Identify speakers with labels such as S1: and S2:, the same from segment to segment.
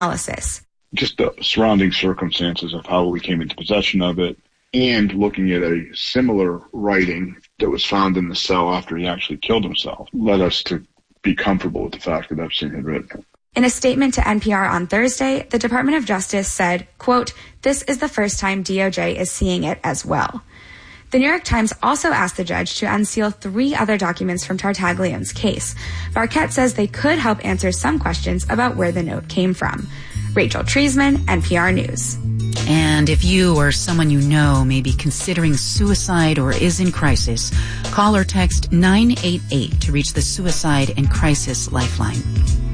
S1: analysis.
S2: Just the surrounding circumstances of how we came into possession of it, and looking at a similar writing that was found in the cell after he actually killed himself, led us to be comfortable with the fact that Epstein had written it.
S1: In a statement to NPR on Thursday, the Department of Justice said, quote, "This is the first time DOJ is seeing it as well." The New York Times also asked the judge to unseal 3 other documents from Tartaglia's case. Barquette says they could help answer some questions about where the note came from. Rachel Treisman, NPR News.
S3: And if you or someone you know may be considering suicide or is in crisis, call or text 988 to reach the Suicide and Crisis Lifeline.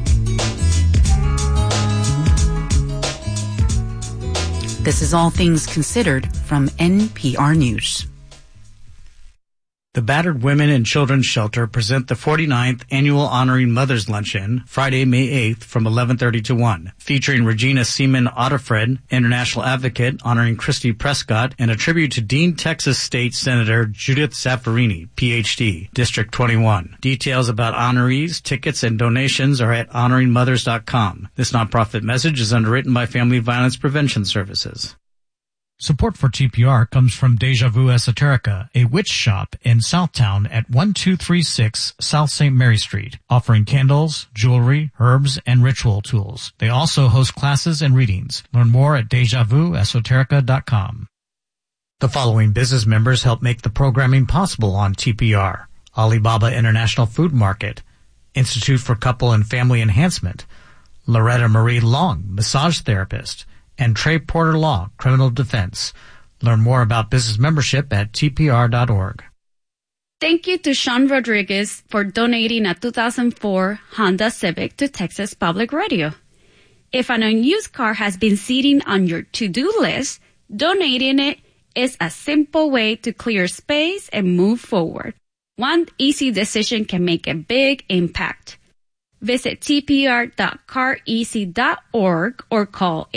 S3: This is All Things Considered from NPR News.
S4: The Battered Women and Children's Shelter present the 49th Annual Honoring Mothers Luncheon, Friday, May 8th from 11:30 to 1, featuring Regina Seaman Otterfred, International Advocate, honoring Christy Prescott, and a tribute to Dean, Texas State Senator Judith Zaffirini, Ph.D., District 21. Details about honorees, tickets, and donations are at honoringmothers.com. This nonprofit message is underwritten by Family Violence Prevention Services.
S5: Support for TPR comes from Deja Vu Esoterica, a witch shop in Southtown at 1236 South St. Mary Street, offering candles, jewelry, herbs, and ritual tools. They also host classes and readings. Learn more at DejaVuEsoterica.com. The following business members help make the programming possible on TPR: Alibaba International Food Market, Institute for Couple and Family Enhancement, Loretta Marie Long, massage therapist, and Trey Porter Law, Criminal Defense. Learn more about business membership at tpr.org.
S6: Thank you to Sean Rodriguez for donating a 2004 Honda Civic to Texas Public Radio. If an unused car has been sitting on your to-do list, donating it is a simple way to clear space and move forward. One easy decision can make a big impact. Visit tpr.careasy.org or call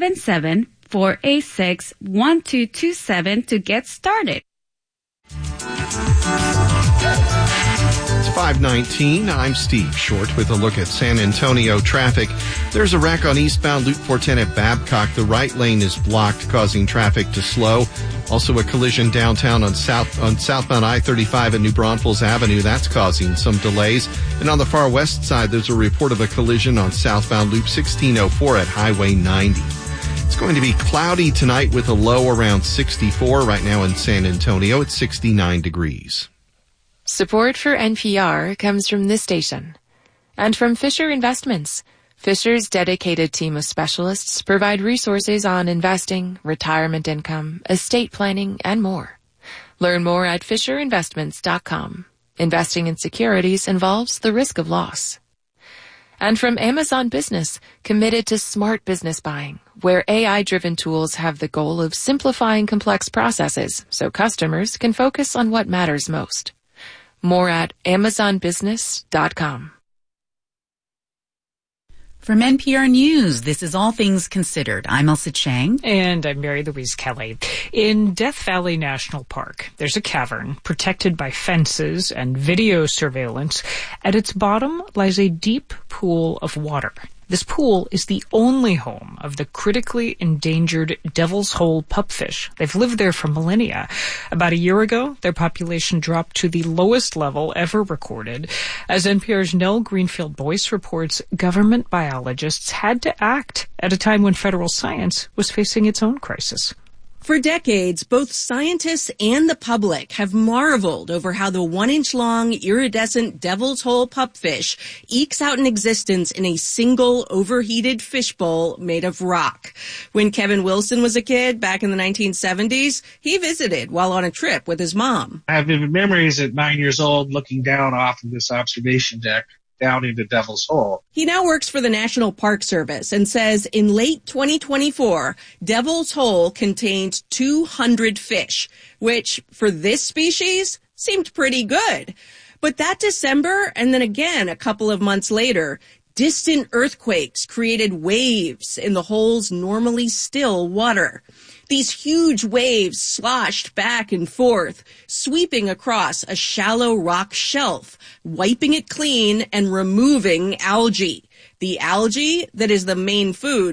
S6: 877-486-1227 to get started.
S7: It's 5:19. I'm Steve Short with a look at San Antonio traffic. There's a wreck on eastbound Loop 410 at Babcock. The right lane is blocked, causing traffic to slow. Also a collision downtown on southbound I-35 at New Braunfels Avenue. That's causing some delays. And on the far west side, there's a report of a collision on southbound Loop 1604 at Highway 90. It's going to be cloudy tonight with a low around 64. Right now in San Antonio, it's 69 degrees.
S8: Support for NPR comes from this station and from Fisher Investments. Fisher's dedicated team of specialists provide resources on investing, retirement income, estate planning, and more. Learn more at FisherInvestments.com. Investing in securities involves the risk of loss. And from Amazon Business, committed to smart business buying, where AI-driven tools have the goal of simplifying complex processes so customers can focus on what matters most. More at AmazonBusiness.com.
S3: From NPR News, this is All Things Considered. I'm Elsa Chang.
S9: And I'm Mary Louise Kelly. In Death Valley National Park, there's a cavern protected by fences and video surveillance. At its bottom lies a deep pool of water. This pool is the only home of the critically endangered Devil's Hole pupfish. They've lived there for millennia. About a year ago, their population dropped to the lowest level ever recorded. As NPR's Nell Greenfield-Boyce reports, government biologists had to act at a time when federal science was facing its own crisis.
S10: For decades, both scientists and the public have marveled over how the 1-inch-long iridescent Devil's Hole pupfish ekes out an existence in a single overheated fishbowl made of rock. When Kevin Wilson was a kid back in the 1970s, he visited while on a trip with his mom.
S11: I have vivid memories at 9 years old looking down off of this observation deck down into Devil's Hole.
S10: He now works for the National Park Service and says in late 2024, Devil's Hole contained 200 fish, which for this species seemed pretty good. But that December, and then again a couple of months later, distant earthquakes created waves in the hole's normally still water. These huge waves sloshed back and forth, sweeping across a shallow rock shelf, wiping it clean and removing algae. The algae that is the main food